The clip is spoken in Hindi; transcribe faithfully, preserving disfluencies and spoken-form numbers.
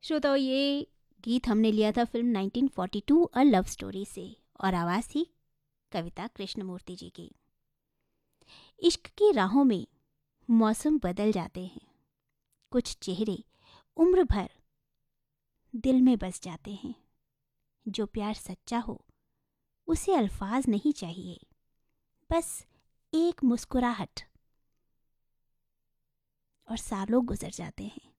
श्रोताओ, ये गीत हमने लिया था film nineteen forty to a love story से, और आवाज़ थी कविता कृष्णमूर्ति जी की। इश्क की राहों में मौसम बदल जाते हैं, कुछ चेहरे उम्र भर दिल में बस जाते हैं। जो प्यार सच्चा हो उसे अल्फाज नहीं चाहिए, बस एक मुस्कुराहट, और सालों गुजर जाते हैं।